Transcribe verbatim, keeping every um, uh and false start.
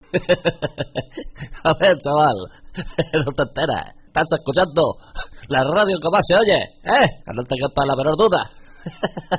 A ver, chaval, no te enteras. Estás escuchando la radio que más se oye, ¿eh? Que no te quepa la menor duda.